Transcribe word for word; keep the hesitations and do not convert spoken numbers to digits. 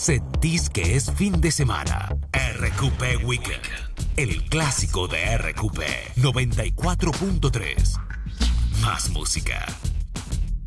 Sentís que es fin de semana. R Q P Weekend. El clásico de R Q P noventa y cuatro punto tres. Más música.